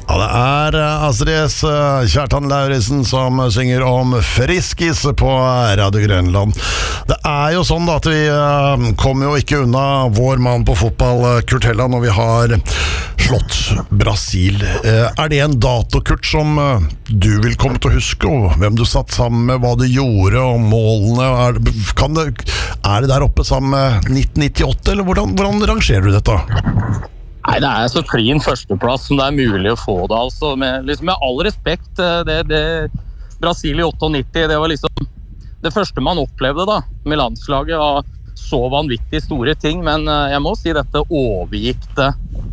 Ja, det Astrid Kjartan Lauritzen som synger om Friskis på Radio Grønland. Det jo sånn da at vi kommer jo ikke unna vår mann på fotball, Kurt Helland, når vi har slått Brasil. Det en dato, Kurt, som du vil komme til å huske, og hvem du satt sammen med, hva du gjorde, og målene? Det der oppe sammen med 1998, eller hvordan rangerer du dette? Nei, det så clean førsteplass som det mulig å få det, altså. Med all respekt, det Brasil i 98, det var liksom det første man opplevde da, med landslaget, var så vanvittig store ting, men jeg må si dette overgikk det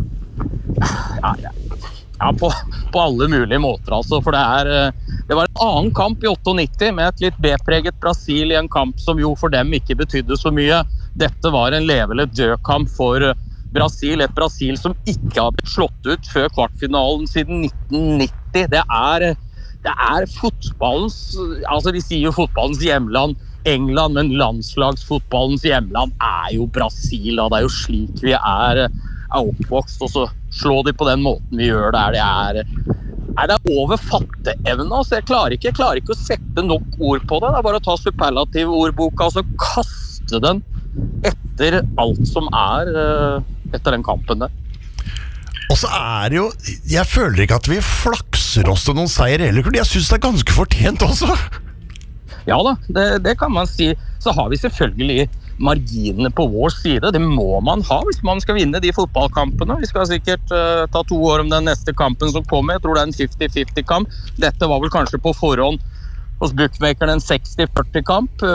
på alle mulige måter, altså, for det var en annen kamp i 98 med et litt bepreget Brasil i en kamp som jo for dem ikke betydde så mye. Dette var en leve eller død kamp for Brasil, et Brasil som ikke har blitt slått ut før kvartfinalen siden 1990. Det fotballens, altså de sier jo fotballens hjemland England, men landslagsfotballens hjemland jo Brasil, og det jo slik vi oppvokst, og så slå de på den måten vi gjør det det over fatteevne, altså jeg klarer ikke å sette nok ord på det, det bare å ta superlativ ordboka og så kaste den etter alt som etter den kampen der. Og så det jo, jeg føler ikke at vi flakser oss til noen seier heller, jeg synes det ganske fortjent også. Ja da, det kan man si. Så har vi selvfølgelig marginene på vår side, det må man ha hvis man skal vinne de fotballkampene. Vi skal sikkert ta 2 år om den neste kampen som kommer, jeg tror det en 50-50 kamp. Dette var vel kanskje på forhånd hos bookmakeren en 60-40 kamp.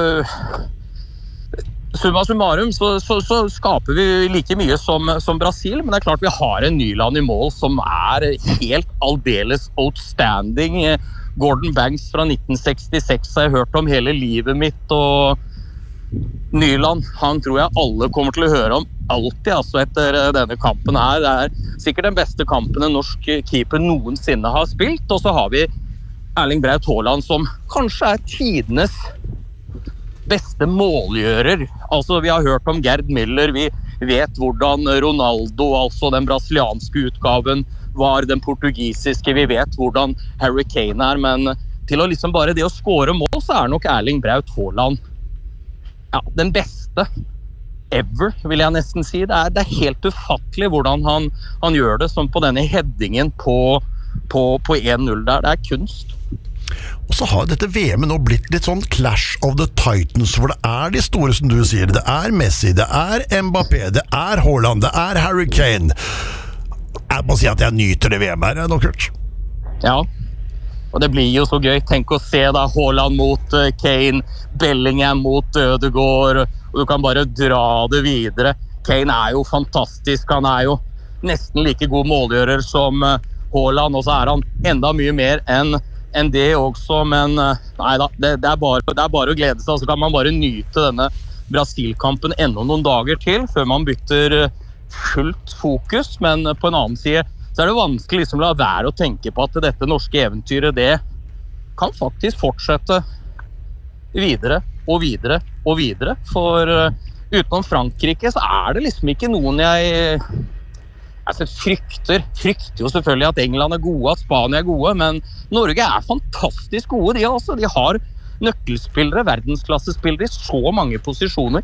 Summa summarum så skaper vi like mye som Brasil, men det klart vi har en Nyland i mål som helt aldeles outstanding. Gordon Banks fra 1966 har jeg hørt om hele livet mitt, og Nyland, han tror jeg alle kommer til å høre om alltid, altså etter denne kampen her. Det sikkert den beste kampen en norsk keeper noensinne har spilt, og så har vi Erling Braut Haaland som kanskje tidenes beste målgjører. Altså vi har hørt om Gerd Müller, vi vet hvordan Ronaldo, altså den brasilianske utgaven, var den portugisiske, vi vet hvordan Harry Kane men til å liksom bare det å score mål, så nok Erling Braut Haaland den beste ever, vil jeg nesten si. Det helt ufattelig hvordan han gjør det, som på denne headingen på 1-0 der. Det kunst. Og så har dette VM-et nå blitt litt sånn Clash of the Titans, hvor det de store som du sier. Det Messi, det Mbappé, det Haaland, det Harry Kane. Jeg må si at jeg nyter det VM-et nå, Kurt. Ja, og det blir jo så gøy. Tenk å se da Haaland mot Kane, Bellingham mot Ødegaard, og du kan bare dra det videre. Kane jo fantastisk, han jo nesten like god målgjører som Haaland, og så han enda mye mer enn det også, men nei da, det bare å glede seg, og så kan man bare nyte denne Brasil-kampen enda noen dager til, før man bytter fullt fokus, men på en annen side så det vanskelig liksom å la være å tenke på at dette norske eventyret, det kan faktisk fortsette videre og videre og videre, for utenom Frankrike så det liksom ikke noen jeg frykter jo selvfølgelig at England gode, at Spania gode, men Norge fantastisk gode, de også. De har nøkkelspillere, verdensklassespillere i så mange posisjoner.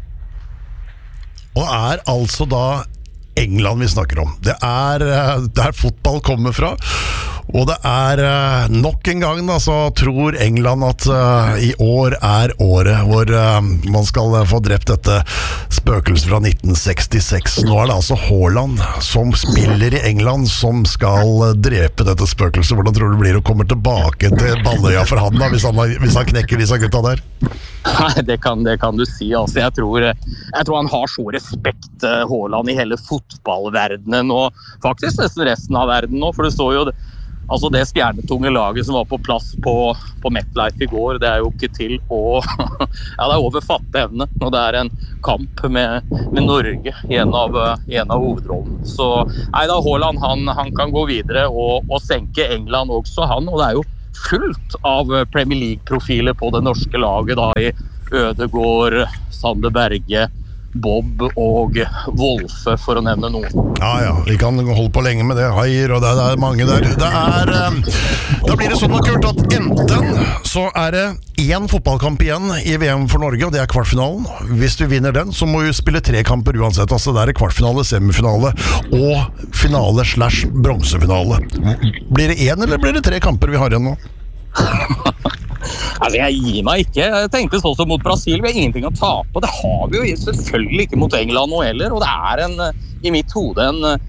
Og altså da England vi snakker om. Det der fotball kommer fra, og det nok en gang da, så tror England at i år året hvor man skal få drept dette spøkelset fra 1966. Nå det altså Haaland som spiller i England som skal drepe dette spøkelset. Hvordan tror du det blir å komme tilbake til Balløya for han da, hvis han knekker disse gutta der? Nei, det kan du si. Altså, jeg tror han har så respekt, Haaland, i hele fotballverdenen, og faktisk nesten resten av verden nå, for du så jo altså det stjernetunge laget som var på plass på MetLife i går, det jo ikke til å det over fatteevne når det en kamp med Norge i en av hovedrollen. Så nei da, Haaland han kan gå videre og senke England også, og det jo fullt av Premier League-profiler på det norske laget da, i Ødegaard, Sander Berge, Bob og Wolfe, for å nevne noen. Ja, vi kan holde på lenge med det. Haier, og det er mange der. Da blir det sånn, Kurt, at enten så er det én fotballkamp igjen i VM for Norge, og det er kvartfinalen. Hvis du vinner den, så må du spille 3 kamper uansett. Altså det er kvartfinale, semifinale og finale/bronsefinale. Blir det 1 eller blir det 3 kamper vi har igjen nå? Altså, jeg gir meg ikke. Jeg tenkte sånn som mot Brasil, vi har ingenting å tape. Det har vi jo selvfølgelig ikke mot England nå heller, og det er i mitt hode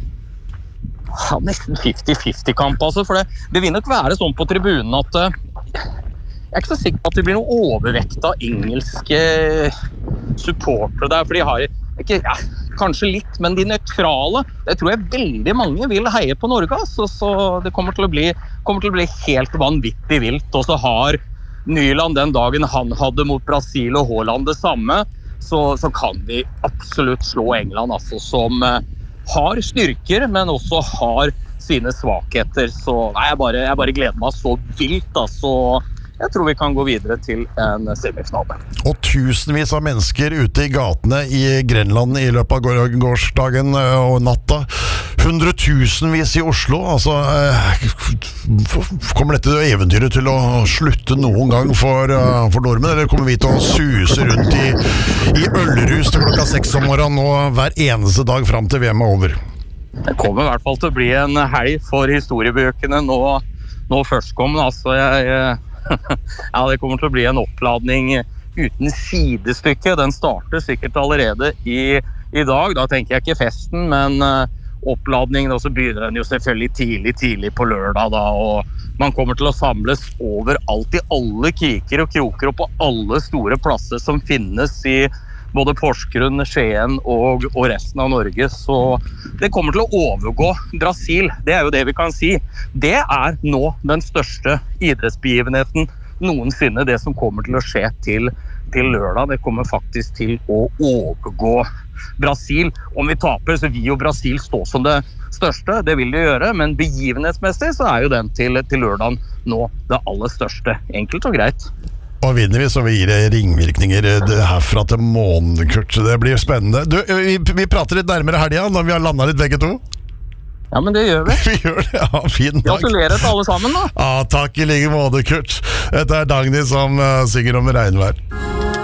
nesten 50-50-kamp, altså, for det vil nok være sånn på tribunen at jeg er ikke så sikker på at det blir noe overvekt av engelske supportere der, for de har ikke, kanskje litt, men de nøytrale, det tror jeg veldig mange vil heie på Norge, altså, så det kommer til å bli helt vanvittig vilt, og så har Nyland den dagen han hadde mot Brasil og Haaland det samme, så kan vi absolutt slå England, altså, som har styrker, men også har sine svakheter. Så jeg bare gleder meg så vilt, altså. Jeg tror vi kan gå videre til en semifinale. Og tusenvis av mennesker ute i gatene i Grenland i løpet av gårsdagen og natta. 100.000vis i Oslo. Altså, kommer dette eventyret til å slutte noen gang for nordmenn, eller kommer vi til å suse rundt i ølrus til klokka 6 om morgenen nå hver eneste dag fram til VM er over? Det kommer i hvert fall til å bli en helg for historiebøkene nå førstkommende. Altså, det kommer til å bli en oppladning uten sidestykke. Den starter sikkert allerede i dag. Da tenker jeg ikke festen, men oppladningen, og så begynner den jo selvfølgelig tidlig på lørdag da, og man kommer til å samles overalt i alle kriker og kroker og på alle store plasser som finnes i både Porsgrunn, Skien og resten av Norge, så det kommer til å overgå Brasil, det er jo det vi kan si. Det er nå den største idrettsbegivenheten noensinne, det som kommer til å skje til lørdag. Det kommer faktisk til å overgå Brasil. Om vi taper, så vil jo Brasil stå som det største, det vil de gjøre, men begivenhetsmessig så er jo den til lørdagen nå det aller største, enkelt og greit. Og vinner vi, så vi gir det ringvirkninger herfra til månen, Kurt. Det blir spennende. Du, vi prater litt nærmere helga når vi har landet litt begge to. Ja, men det gjør vi. Vi gjør det, ja, fin dag. Gratulerer til alle sammen da. Ja, takk i like måte, Kurt. Dette er Dagny som synger om regnvær.